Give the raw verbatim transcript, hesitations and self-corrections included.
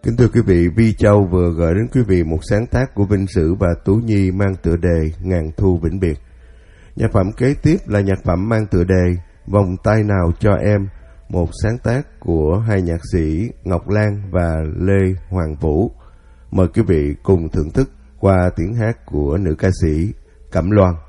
Kính thưa quý vị, Vi Châu vừa gửi đến quý vị một sáng tác của Vinh Sử và Tú Nhi mang tựa đề Ngàn Thu Vĩnh Biệt. Nhạc phẩm kế tiếp là nhạc phẩm mang tựa đề Vòng Tay Nào Cho Em, một sáng tác của hai nhạc sĩ Ngọc Lan và Lê Hoàng Vũ. Mời quý vị cùng thưởng thức qua tiếng hát của nữ ca sĩ Cẩm Loan.